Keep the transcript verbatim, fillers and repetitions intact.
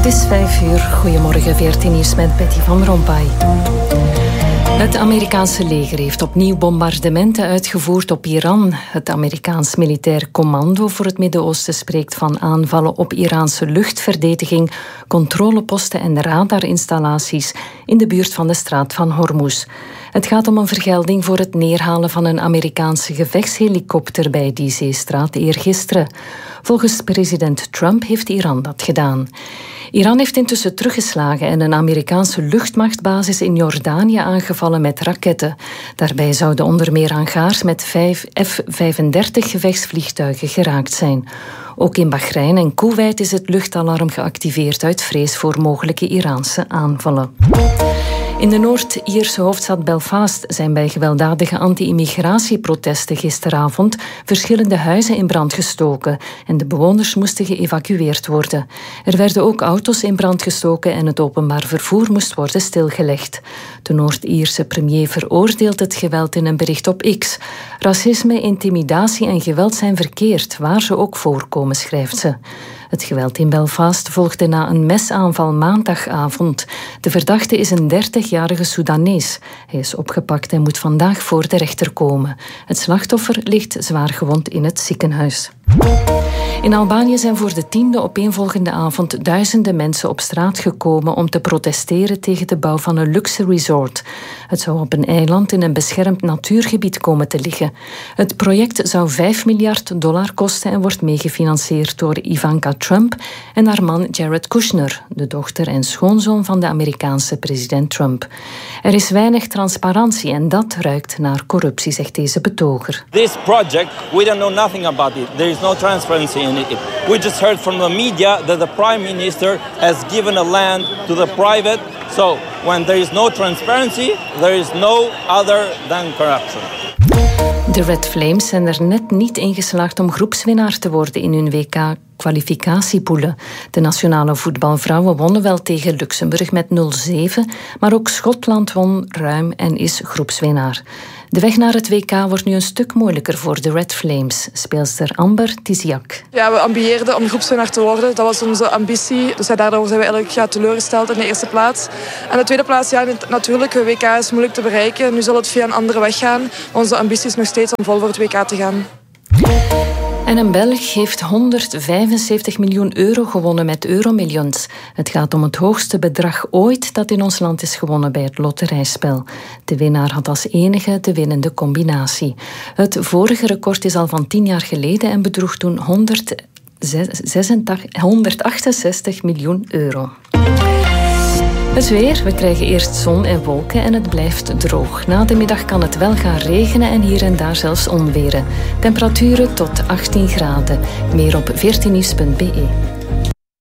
is vijf uur. Goedemorgen, veertien nieuws met Betty van Rompuy. Het Amerikaanse leger heeft opnieuw bombardementen uitgevoerd op Iran. Het Amerikaans Militair Commando voor het Midden-Oosten spreekt van aanvallen op Iraanse luchtverdediging, controleposten en radarinstallaties in de buurt van de straat van Hormuz. Het gaat om een vergelding voor het neerhalen van een Amerikaanse gevechtshelikopter bij die zeestraat eergisteren. Volgens president Trump heeft Iran dat gedaan. Iran heeft intussen teruggeslagen en een Amerikaanse luchtmachtbasis in Jordanië aangevallen met raketten. Daarbij zouden onder meer hangars met vijf F vijfendertig gevechtsvliegtuigen geraakt zijn. Ook in Bahrein en Koeweit is het luchtalarm geactiveerd uit vrees voor mogelijke Iraanse aanvallen. In de Noord-Ierse hoofdstad Belfast zijn bij gewelddadige anti-immigratieprotesten gisteravond verschillende huizen in brand gestoken en de bewoners moesten geëvacueerd worden. Er werden ook auto's in brand gestoken en het openbaar vervoer moest worden stilgelegd. De Noord-Ierse premier veroordeelt het geweld in een bericht op X. Racisme, intimidatie en geweld zijn verkeerd, waar ze ook voorkomen, schrijft ze. Het geweld in Belfast volgde na een mesaanval maandagavond. De verdachte is een dertigjarige Soedanees. Hij is opgepakt en moet vandaag voor de rechter komen. Het slachtoffer ligt zwaar gewond in het ziekenhuis. In Albanië zijn voor de tiende opeenvolgende avond duizenden mensen op straat gekomen om te protesteren tegen de bouw van een luxe resort. Het zou op een eiland in een beschermd natuurgebied komen te liggen. Het project zou vijf miljard dollar kosten en wordt meegefinancierd door Ivanka Trump en haar man Jared Kushner, de dochter en schoonzoon van de Amerikaanse president Trump. Er is weinig transparantie en dat ruikt naar corruptie, zegt deze betoger. This project, we don't know nothing about it. There is no transparency in it. We just heard from the media that the prime minister has given a land to the private. So when there is no transparency, there is no other than corruption. De Red Flames zijn er net niet in geslaagd om groepswinnaar te worden in hun W K-kwalificatiepoelen. De nationale voetbalvrouwen wonnen wel tegen Luxemburg met nul zeven, maar ook Schotland won ruim en is groepswinnaar. De weg naar het W K wordt nu een stuk moeilijker voor de Red Flames. Speelster Amber Tiziak. Ja, we ambieerden om groepswinnaar te worden. Dat was onze ambitie. Dus ja, daardoor zijn we eigenlijk ja, teleurgesteld in de eerste plaats. En de tweede plaats, ja, natuurlijk, het W K is moeilijk te bereiken. Nu zal het via een andere weg gaan. Maar onze ambitie is nog steeds om vol voor het W K te gaan. En een Belg heeft honderdvijfenzeventig miljoen euro gewonnen met Euromillions. Het gaat om het hoogste bedrag ooit dat in ons land is gewonnen bij het loterijspel. De winnaar had als enige de winnende combinatie. Het vorige record is al van tien jaar geleden en bedroeg toen honderdachtenzestig miljoen euro. Het weer. We krijgen eerst zon en wolken en het blijft droog. Na de middag kan het wel gaan regenen en hier en daar zelfs onweren. Temperaturen tot achttien graden. Meer op veertien nieuws punt be.